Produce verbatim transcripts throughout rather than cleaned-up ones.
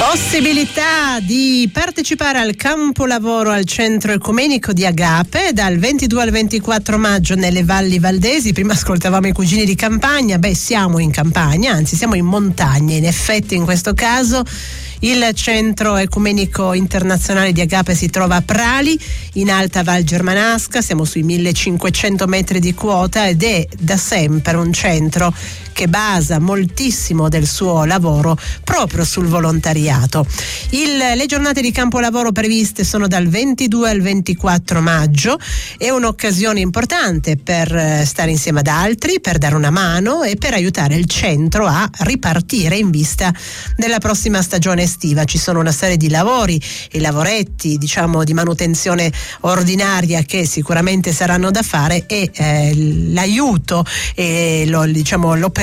Possibilità di partecipare al campo lavoro al centro ecumenico di Agape dal ventidue al ventiquattro maggio nelle Valli Valdesi. Prima ascoltavamo i cugini di campagna. Beh, siamo in campagna, anzi siamo in montagna. In effetti in questo caso il centro ecumenico internazionale di Agape si trova a Prali, in Alta Val Germanasca. Siamo sui millecinquecento metri di quota ed è da sempre un centro che basa moltissimo del suo lavoro proprio sul volontariato. Il, le giornate di campo lavoro previste sono dal ventidue al ventiquattro maggio. È un'occasione importante per stare insieme ad altri, per dare una mano e per aiutare il centro a ripartire in vista della prossima stagione estiva. Ci sono una serie di lavori e lavoretti, diciamo, di manutenzione ordinaria che sicuramente saranno da fare e eh, l'aiuto e lo, diciamo, l'operosità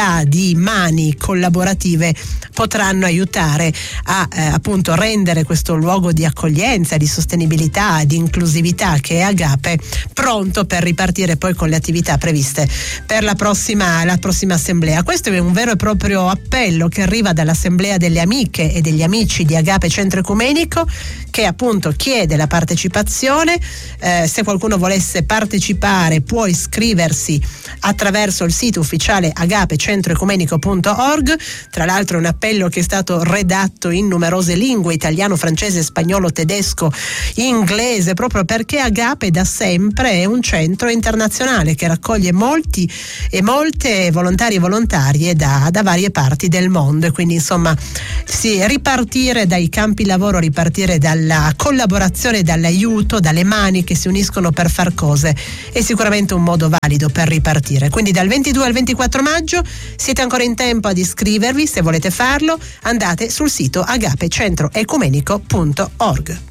di mani collaborative potranno aiutare a eh, appunto rendere questo luogo di accoglienza, di sostenibilità, di inclusività che è Agape pronto per ripartire poi con le attività previste per la prossima, la prossima assemblea. Questo è un vero e proprio appello che arriva dall'assemblea delle amiche e degli amici di Agape Centro Ecumenico, che appunto chiede la partecipazione. Eh, se qualcuno volesse partecipare può iscriversi attraverso il sito ufficiale agape centro ecumenico punto org. Tra l'altro è un appello che è stato redatto in numerose lingue: italiano, francese, spagnolo, tedesco, inglese, proprio perché Agape da sempre è un centro internazionale che raccoglie molti e molte volontari e volontarie da, da varie parti del mondo, e quindi insomma sì, ripartire dai campi lavoro, ripartire dalla collaborazione, dall'aiuto, dalle mani che si uniscono per far cose è sicuramente un modo valido per ripartire. Quindi dal ventidue al ventiquattro maggio siete ancora in tempo ad iscrivervi. Se volete farlo andate sul sito agape centro ecumenico punto org.